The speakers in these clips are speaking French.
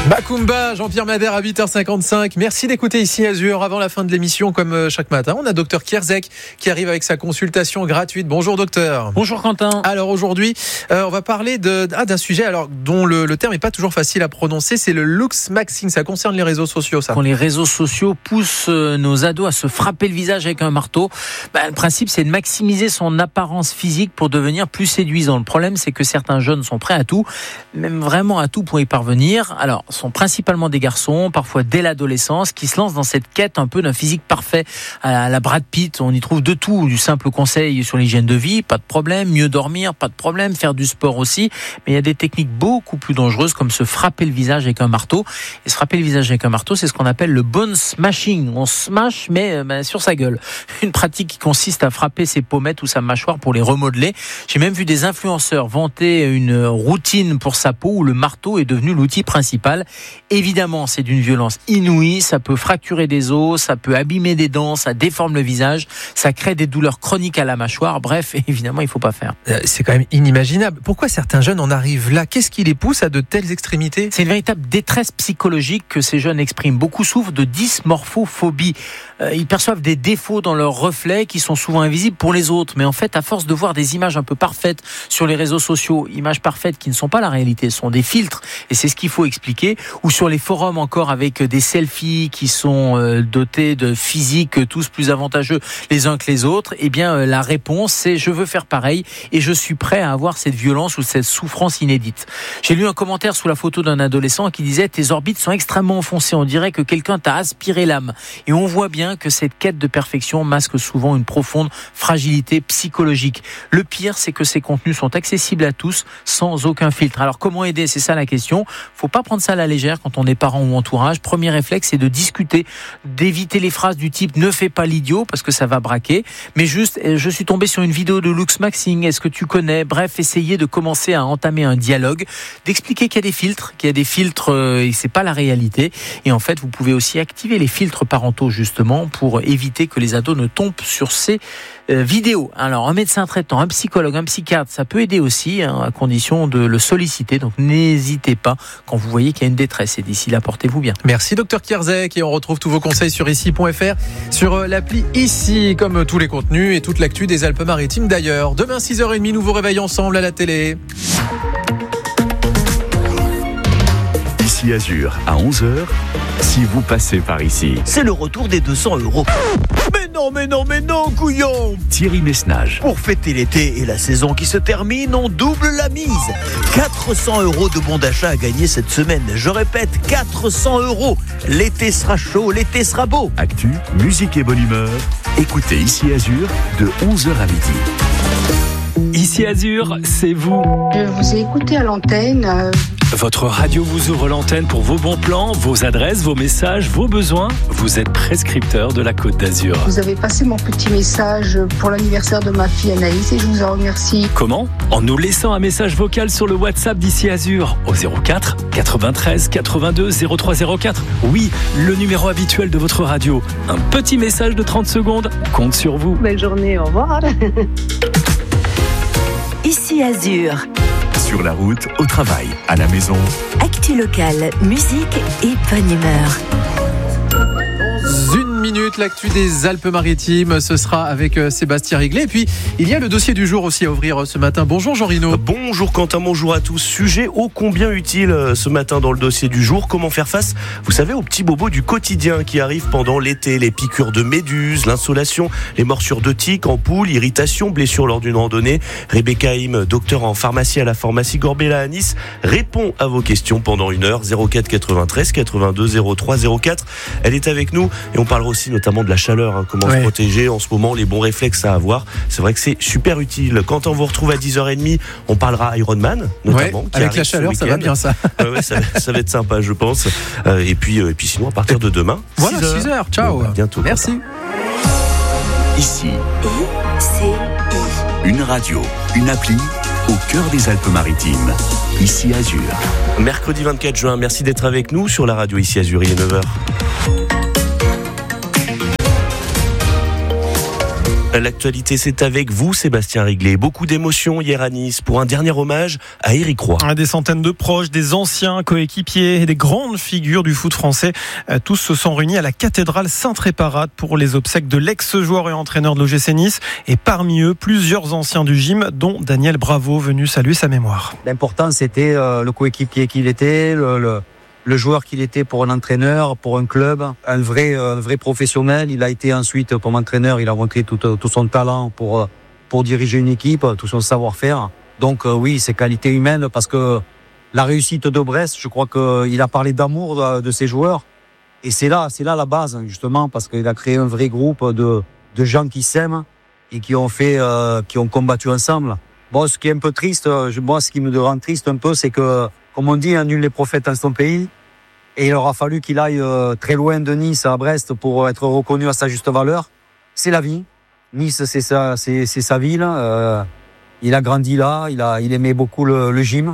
Macumba, Jean-Pierre Madère à 8h55. Merci d'écouter ici Azur. Avant la fin de l'émission, comme chaque matin, on a Dr Kierzek qui arrive avec sa consultation gratuite. Bonjour docteur. Bonjour Quentin. Alors aujourd'hui, on va parler d'un sujet dont le terme n'est pas toujours facile à prononcer. C'est le looksmaxing. Ça concerne les réseaux sociaux, ça. Quand les réseaux sociaux poussent nos ados à se frapper le visage avec un marteau, le principe c'est de maximiser son apparence physique pour devenir plus séduisant. Le problème c'est que certains jeunes sont prêts à tout, même vraiment à tout pour y parvenir. Alors, sont principalement des garçons, parfois dès l'adolescence, qui se lancent dans cette quête un peu d'un physique parfait à la Brad Pitt. On y trouve de tout, du simple conseil sur l'hygiène de vie, pas de problème, mieux dormir, pas de problème, faire du sport aussi. Mais il y a des techniques beaucoup plus dangereuses comme se frapper le visage avec un marteau. Et se frapper le visage avec un marteau, c'est ce qu'on appelle le bone smashing. On smash, mais sur sa gueule. Une pratique qui consiste à frapper ses pommettes ou sa mâchoire pour les remodeler. J'ai même vu des influenceurs vanter une routine pour sa peau où le marteau est devenu l'outil principal. Évidemment, c'est d'une violence inouïe, ça peut fracturer des os, ça peut abîmer des dents, ça déforme le visage, ça crée des douleurs chroniques à la mâchoire. Bref, évidemment, il ne faut pas faire. C'est quand même inimaginable. Pourquoi certains jeunes en arrivent là ? Qu'est-ce qui les pousse à de telles extrémités ? C'est une véritable détresse psychologique que ces jeunes expriment. Beaucoup souffrent de dysmorphophobie. Ils perçoivent des défauts dans leurs reflets qui sont souvent invisibles pour les autres. Mais en fait, à force de voir des images un peu parfaites sur les réseaux sociaux, images parfaites qui ne sont pas la réalité, ce sont des filtres. Et c'est ce qu'il faut expliquer. Ou sur les forums encore avec des selfies qui sont dotés de physiques tous plus avantageux les uns que les autres. Eh bien, la réponse, c'est je veux faire pareil et je suis prêt à avoir cette violence ou cette souffrance inédite. J'ai lu un commentaire sous la photo d'un adolescent qui disait « Tes orbites sont extrêmement enfoncées, on dirait que quelqu'un t'a aspiré l'âme ». Et on voit bien que cette quête de perfection masque souvent une profonde fragilité psychologique. Le pire, c'est que ces contenus sont accessibles à tous sans aucun filtre. Alors comment aider ? C'est ça la question. Faut pas prendre ça à la légère quand on est parent ou entourage. Premier réflexe, c'est de discuter, d'éviter les phrases du type « ne fais pas l'idiot » parce que ça va braquer, mais juste « je suis tombé sur une vidéo de looksmaxing, est-ce que tu connais ?» Bref, essayez de commencer à entamer un dialogue, d'expliquer qu'il y a des filtres et c'est pas la réalité. Et en fait, vous pouvez aussi activer les filtres parentaux justement pour éviter que les ados ne tombent sur ces vidéos. Alors, un médecin traitant, un psychologue, un psychiatre, ça peut aider aussi, à condition de le solliciter. Donc, n'hésitez pas quand vous voyez qu'il y a une détresse. Et d'ici là, portez-vous bien. Merci Dr Kierzek et on retrouve tous vos conseils sur ici.fr, sur l'appli Ici, comme tous les contenus et toute l'actu des Alpes-Maritimes d'ailleurs. Demain 6h30, nous vous réveillons ensemble à la télé. Ici Azur à 11h, si vous passez par ici. C'est le retour des 200 €. Mais non, couillon! Thierry Messnage. Pour fêter l'été et la saison qui se termine, on double la mise. 400 € de bons d'achat à gagner cette semaine. Je répète, 400 €. L'été sera chaud, l'été sera beau. Actu, musique et bonne humeur. Écoutez Ici Azur de 11h à midi. Ici Azur, c'est vous. Je vous ai écouté à l'antenne. Votre radio vous ouvre l'antenne pour vos bons plans, vos adresses, vos messages, vos besoins. Vous êtes prescripteur de la Côte d'Azur. Vous avez passé mon petit message pour l'anniversaire de ma fille Anaïs et je vous en remercie. Comment ? En nous laissant un message vocal sur le WhatsApp d'Ici Azur au 04 93 82 0304. Oui, le numéro habituel de votre radio. Un petit message de 30 secondes compte sur vous. Belle journée, au revoir. Ici Azur. Sur la route, au travail, à la maison. Actu locale, musique et bonne humeur. Une minute, l'actu des Alpes-Maritimes, ce sera avec Sébastien Riglet. Et puis, il y a le dossier du jour aussi à ouvrir ce matin. Bonjour Jean Rino. Bonjour Quentin, bonjour à tous. Sujet ô combien utile ce matin dans le dossier du jour. Comment faire face, vous savez, aux petits bobos du quotidien qui arrivent pendant l'été. Les piqûres de méduses, l'insolation, les morsures de tiques, ampoules, irritations, blessures lors d'une randonnée. Rebecca Haim, docteur en pharmacie à la pharmacie Gorbella à Nice, répond à vos questions pendant une heure. 04 93 82 03 04. Elle est avec nous et on parlera aussi notamment de la chaleur, comment se protéger en ce moment, les bons réflexes à avoir. C'est vrai que c'est super utile. Quand on vous retrouve à 10h30, on parlera Ironman notamment. Avec la chaleur, ça va bien ça. Ça va être sympa, je pense. Et puis sinon, à partir de demain, voilà, 6h. Ciao. À bientôt. Merci. Ici, une radio, une appli au cœur des Alpes-Maritimes. Ici Azur. Mercredi 24 juin, merci d'être avec nous sur la radio Ici Azur, il est 9h. L'actualité, c'est avec vous, Sébastien Riglet. Beaucoup d'émotions hier à Nice pour un dernier hommage à Éric Roy. Des centaines de proches, des anciens coéquipiers et des grandes figures du foot français. Tous se sont réunis à la cathédrale Sainte-Réparate pour les obsèques de l'ex-joueur et entraîneur de l'OGC Nice. Et parmi eux, plusieurs anciens du gym, dont Daniel Bravo, venu saluer sa mémoire. L'important, c'était le coéquipier qu'il était, le joueur qu'il était pour un entraîneur, pour un club, un vrai professionnel. Il a été ensuite comme entraîneur, il a montré tout son talent pour diriger une équipe, tout son savoir-faire. Donc oui, ses qualités humaines, parce que la réussite de Brest, je crois qu'il a parlé d'amour de ses joueurs. Et c'est là la base, justement, parce qu'il a créé un vrai groupe de gens qui s'aiment et qui ont combattu ensemble. Bon, ce qui est un peu triste, ce qui me rend triste un peu, c'est que, comme on dit, nul n'est prophète dans son pays. Et il aura fallu qu'il aille très loin de Nice à Brest pour être reconnu à sa juste valeur. C'est la vie. Nice, c'est sa ville. Il a grandi là. Il aimait beaucoup le gym.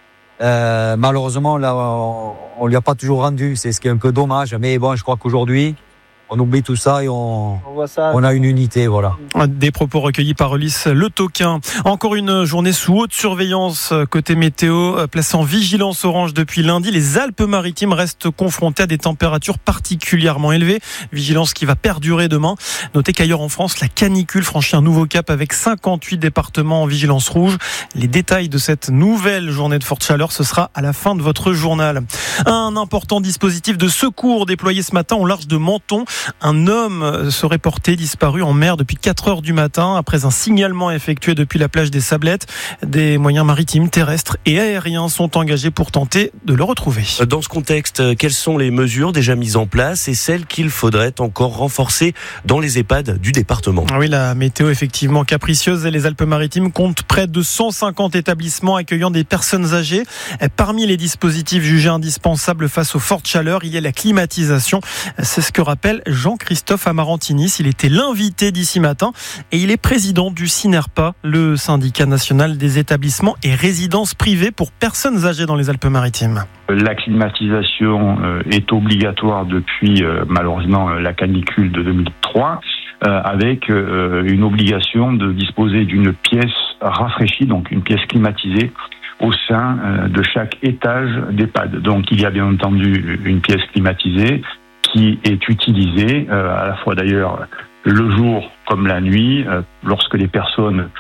Malheureusement, là, on lui a pas toujours rendu. C'est ce qui est un peu dommage. Mais bon, je crois qu'aujourd'hui, on oublie tout ça et on a une unité, voilà. Des propos recueillis par Ulysse Le Toquin. Encore une journée sous haute surveillance côté météo, placée en vigilance orange depuis lundi. Les Alpes-Maritimes restent confrontées à des températures particulièrement élevées. Vigilance qui va perdurer demain. Notez qu'ailleurs en France, la canicule franchit un nouveau cap avec 58 départements en vigilance rouge. Les détails de cette nouvelle journée de forte chaleur, ce sera à la fin de votre journal. Un important dispositif de secours déployé ce matin au large de Menton. Un homme serait porté disparu en mer depuis 4 heures du matin après un signalement effectué depuis la plage des Sablettes. Des moyens maritimes, terrestres et aériens sont engagés pour tenter de le retrouver. Dans ce contexte, quelles sont les mesures déjà mises en place et celles qu'il faudrait encore renforcer dans les EHPAD du département ? Oui, la météo effectivement capricieuse et les Alpes-Maritimes comptent près de 150 établissements accueillant des personnes âgées. Parmi les dispositifs jugés indispensables face aux fortes chaleurs, il y a la climatisation. C'est ce que rappelle Jean-Christophe Amarantinis. Il était l'invité d'ici matin et il est président du SINERPA, le syndicat national des établissements et résidences privées pour personnes âgées dans les Alpes-Maritimes. La climatisation est obligatoire depuis malheureusement la canicule de 2003. Avec une obligation de disposer d'une pièce rafraîchie, donc une pièce climatisée au sein de chaque étage d'EHPAD. Donc il y a bien entendu une pièce climatisée qui est utilisée à la fois d'ailleurs le jour comme la nuit, lorsque les personnes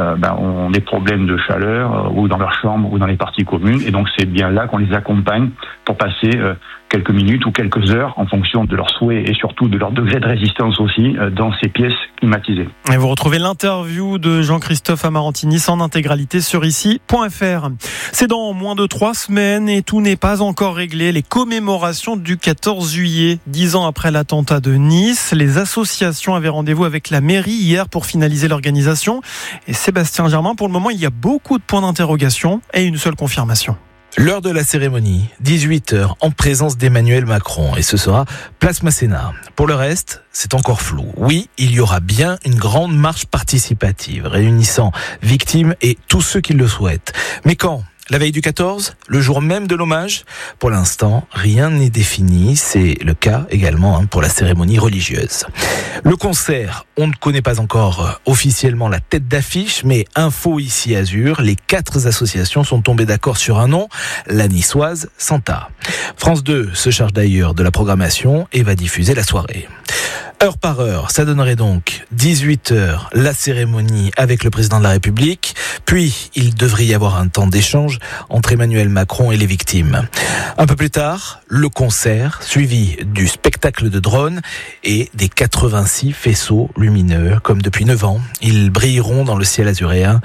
ont des problèmes de chaleur ou dans leur chambre ou dans les parties communes. Et donc c'est bien là qu'on les accompagne pour passer quelques minutes ou quelques heures en fonction de leurs souhaits et surtout de leur degré de résistance aussi dans ces pièces climatisées. Et vous retrouvez l'interview de Jean-Christophe Amarantinis en intégralité sur ici.fr. C'est dans moins de 3 semaines et tout n'est pas encore réglé. Les commémorations du 14 juillet, 10 ans après l'attentat de Nice, les associations avaient rendez-vous avec la mairie hier pour finaliser l'organisation. Et Sébastien Germain, pour le moment, il y a beaucoup de points d'interrogation et une seule confirmation. L'heure de la cérémonie, 18h, en présence d'Emmanuel Macron, et ce sera place Masséna. Pour le reste, c'est encore flou. Oui, il y aura bien une grande marche participative, réunissant victimes et tous ceux qui le souhaitent. Mais quand ? La veille du 14, le jour même de l'hommage. Pour l'instant, rien n'est défini. C'est le cas également pour la cérémonie religieuse. Le concert, on ne connaît pas encore officiellement la tête d'affiche, mais info ici Azur, les 4 associations sont tombées d'accord sur un nom, la niçoise Santa. France 2 se charge d'ailleurs de la programmation et va diffuser la soirée. Heure par heure, ça donnerait donc 18h la cérémonie avec le président de la République, puis il devrait y avoir un temps d'échange entre Emmanuel Macron et les victimes. Un peu plus tard, le concert, suivi du spectacle de drones et des 86 faisceaux lumineux, comme depuis 9 ans. Ils brilleront dans le ciel azuréen,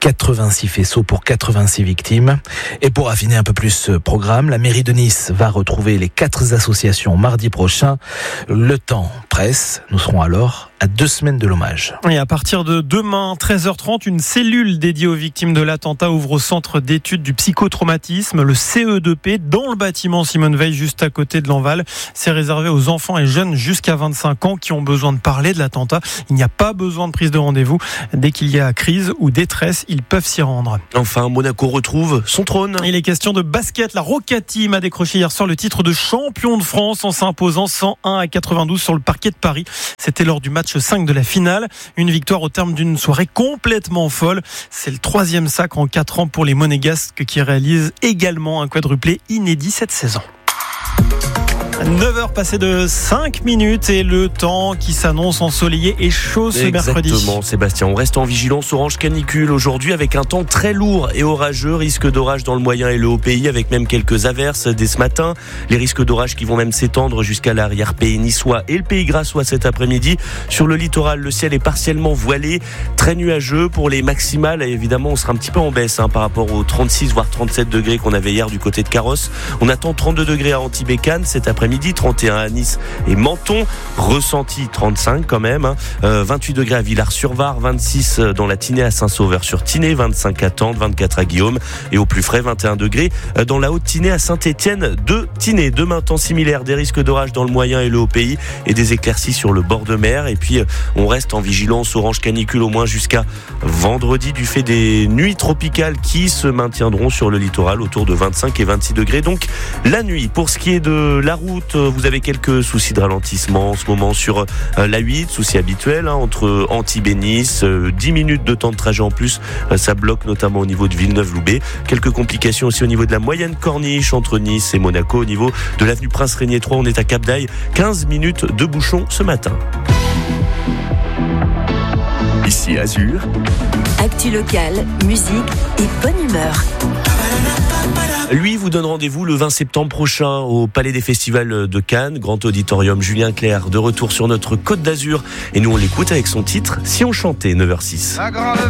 86 faisceaux pour 86 victimes. Et pour affiner un peu plus ce programme, la mairie de Nice va retrouver les 4 associations mardi prochain. Le temps presse, nous serons alors à 2 semaines de l'hommage. Et à partir de demain, 13h30, une cellule dédiée aux victimes de l'attentat ouvre au centre d'études du psychotraumatisme, le CE2P, dans le bâtiment Simone Veil, juste à côté de l'Enval. C'est réservé aux enfants et jeunes jusqu'à 25 ans qui ont besoin de parler de l'attentat. Il n'y a pas besoin de prise de rendez-vous. Dès qu'il y a crise ou détresse, ils peuvent s'y rendre. Enfin, Monaco retrouve son trône. Il est question de basket. La Roca Team a décroché hier soir le titre de champion de France en s'imposant 101 à 92 sur le parquet de Paris. C'était lors du match match 5 de la finale. Une victoire au terme d'une soirée complètement folle. C'est le 3e sacre en 4 ans pour les Monégasques qui réalisent également un quadruplé inédit cette saison. 9h passées de 5 minutes et le temps qui s'annonce ensoleillé et chaud ce mercredi. Exactement, Sébastien. On reste en vigilance orange canicule aujourd'hui avec un temps très lourd et orageux. Risque d'orage dans le moyen et le haut pays avec même quelques averses dès ce matin. Les risques d'orage qui vont même s'étendre jusqu'à l'arrière-pays niçois et le pays grassois cet après-midi. Sur le littoral, le ciel est partiellement voilé, très nuageux. Pour les maximales, évidemment, on sera un petit peu en baisse par rapport aux 36 voire 37 degrés qu'on avait hier du côté de Carrosse. On attend 32 degrés à Antibes-Cannes cet après-midi. 31 à Nice et Menton, ressenti 35 quand même, 28 degrés à Villars-sur-Var, 26 dans la Tinée à Saint-Sauveur-sur-Tinée, 25 à Tende, 24 à Guillaume et au plus frais 21 degrés dans la Haute-Tinée à Saint-Étienne de Tinée. Demain, temps similaire, des risques d'orage dans le moyen et le haut pays et des éclaircies sur le bord de mer et puis on reste en vigilance orange canicule au moins jusqu'à vendredi du fait des nuits tropicales qui se maintiendront sur le littoral autour de 25 et 26 degrés donc la nuit. Pour ce qui est de la route, vous avez quelques soucis de ralentissement en ce moment sur la 8, souci habituel entre Antibes et Nice, 10 minutes de temps de trajet en plus, ça bloque notamment au niveau de Villeneuve-Loubet. Quelques complications aussi au niveau de la moyenne corniche entre Nice et Monaco. Au niveau de l'avenue Prince-Régnier 3, on est à Cap-d'Aille, 15 minutes de bouchon ce matin. Ici Azur. Actu locale, musique et bonne humeur. Lui vous donne rendez-vous le 20 septembre prochain au Palais des Festivals de Cannes, grand auditorium. Julien Clerc de retour sur notre Côte d'Azur et nous on l'écoute avec son titre Si on chantait, 9h06.